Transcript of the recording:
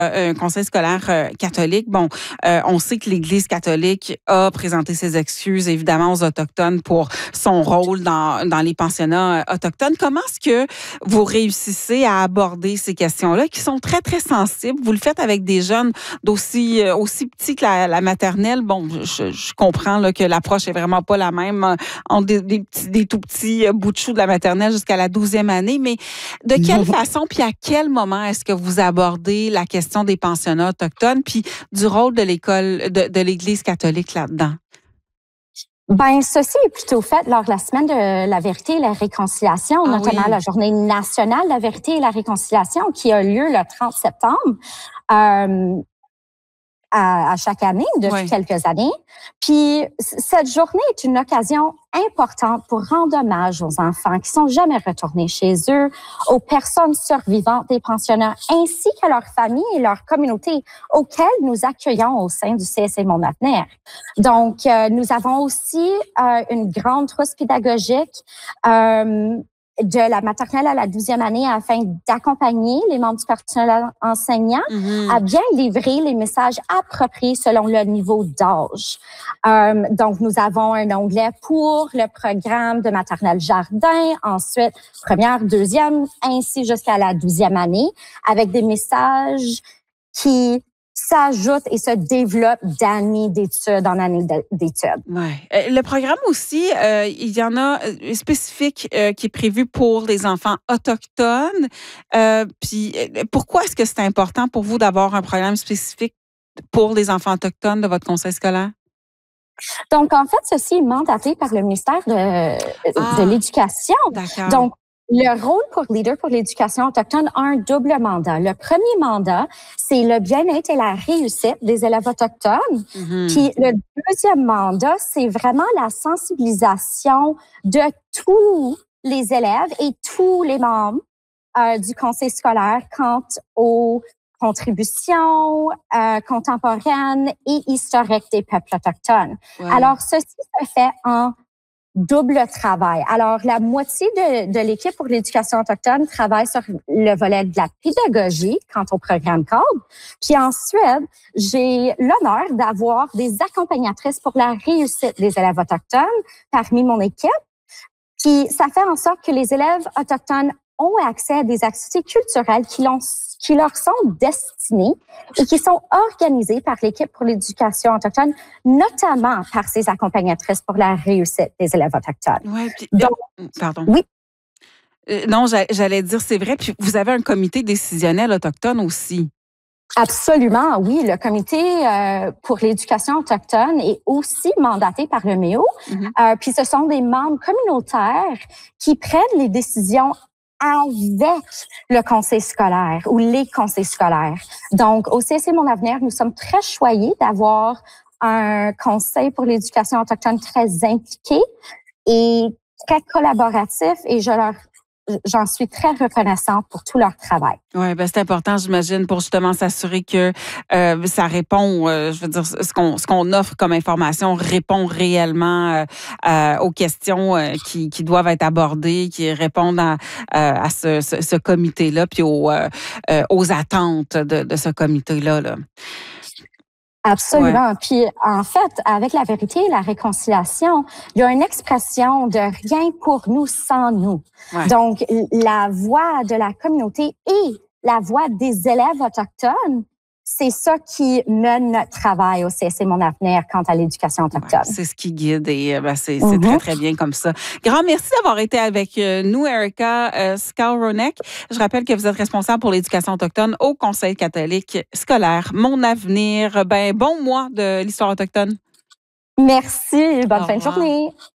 un conseil scolaire catholique. Bon, on sait que l'Église catholique a présenté ses excuses, évidemment, aux Autochtones pour son rôle dans les pensionnats autochtones. Comment est-ce que vous réussissez à aborder ces questions-là qui sont très, très sensibles? Vous le faites avec des jeunes aussi petits que la maternelle. Bon, je comprends là, que l'approche est vraiment pas la même entre des tout petits bouts de chou de la maternelle jusqu'à la 12e année, mais de quelle façon puis à quel moment est-ce que vous abordez la question des pensionnats autochtones puis du rôle de l'école, de l'Église catholique là-dedans? Ben, ceci est plutôt fait lors de la semaine de la vérité et la réconciliation, notamment la journée nationale de la vérité et la réconciliation qui a lieu le 30 septembre. À chaque année, depuis quelques années. Puis, cette journée est une occasion importante pour rendre hommage aux enfants qui sont jamais retournés chez eux, aux personnes survivantes des pensionnats, ainsi qu'à leurs familles et leurs communautés auxquelles nous accueillons au sein du CSC Mon Avenir. Donc, nous avons aussi une grande trousse pédagogique de la maternelle à la 12e année afin d'accompagner les membres du personnel enseignant à bien livrer les messages appropriés selon le niveau d'âge. Donc, nous avons un onglet pour le programme de maternelle jardin, ensuite première, deuxième, ainsi jusqu'à la 12e année, avec des messages qui s'ajoute et se développe d'année d'études en année d'études. Ouais. Le programme aussi, il y en a spécifique qui est prévu pour les enfants autochtones. Puis pourquoi est-ce que c'est important pour vous d'avoir un programme spécifique pour les enfants autochtones de votre conseil scolaire? Donc, en fait, ceci est mandaté par le ministère de l'Éducation. D'accord. Donc, le rôle pour Leader pour l'éducation autochtone a un double mandat. Le premier mandat, c'est le bien-être et la réussite des élèves autochtones. Puis le deuxième mandat, c'est vraiment la sensibilisation de tous les élèves et tous les membres du conseil scolaire quant aux contributions contemporaines et historiques des peuples autochtones. Ouais. Alors, ceci se fait en double travail. Alors, la moitié de l'équipe pour l'éducation autochtone travaille sur le volet de la pédagogie quant au programme cadre. Puis ensuite, j'ai l'honneur d'avoir des accompagnatrices pour la réussite des élèves autochtones parmi mon équipe. Puis ça fait en sorte que les élèves autochtones ont accès à des activités culturelles qui leur sont destinées et qui sont organisées par l'équipe pour l'éducation autochtone, notamment par ses accompagnatrices pour la réussite des élèves autochtones. Ouais, puis, donc, pardon. Oui. Non, j'allais dire, c'est vrai. Puis vous avez un comité décisionnel autochtone aussi. Absolument, oui. Le comité pour l'éducation autochtone est aussi mandaté par le MEO. Puis ce sont des membres communautaires qui prennent les décisions avec le conseil scolaire ou les conseils scolaires. Donc, au CSC Mon Avenir, nous sommes très choyés d'avoir un conseil pour l'éducation autochtone très impliqué et très collaboratif et j'en suis très reconnaissante pour tout leur travail. Oui, ben c'est important, j'imagine, pour justement s'assurer que ça répond, je veux dire, ce qu'on offre comme information répond réellement aux questions qui doivent être abordées, qui répondent à ce comité-là, puis aux attentes de ce comité-là. Là. Absolument. Ouais. Puis, en fait, avec la vérité et la réconciliation, il y a une expression de rien pour nous sans nous. Ouais. Donc, la voix de la communauté et la voix des élèves autochtones, c'est ça qui mène notre travail au CSC Mon Avenir quant à l'éducation autochtone. Ouais, c'est ce qui guide et c'est très, très bien comme ça. Grand merci d'avoir été avec nous, Erica Skowronek. Je rappelle que vous êtes responsable pour l'éducation autochtone au Conseil catholique scolaire Mon Avenir. Ben, bon mois de l'histoire autochtone. Merci. Bonne fin de journée.